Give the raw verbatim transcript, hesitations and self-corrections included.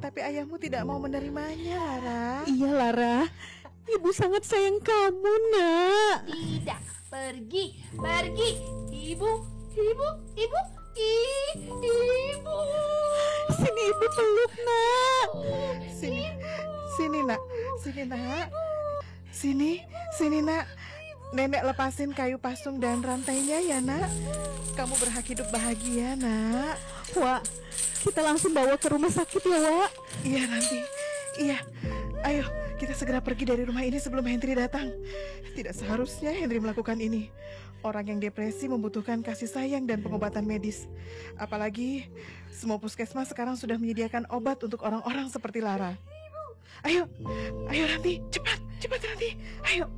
tapi ayahmu tidak mau menerimanya, Lara. Iya, Lara. Ibu sangat sayang kamu, Nak. Tidak, pergi, pergi. Ibu, ibu, ibu, i- ibu. Sini ibu peluk, Nak. Sini, sini nak, sini nak, sini, sini nak. Nenek lepasin kayu pasung dan rantainya ya nak. Kamu berhak hidup bahagia nak. Wak, kita langsung bawa ke rumah sakit ya, Wak. Iya nanti, iya. Ayo kita segera pergi dari rumah ini sebelum Henry datang. Tidak seharusnya Henry melakukan ini. Orang yang depresi membutuhkan kasih sayang dan pengobatan medis. Apalagi semua puskesmas sekarang sudah menyediakan obat untuk orang-orang seperti Lara. Ayo, ayo Ranti, cepat, cepat Ranti, ayo.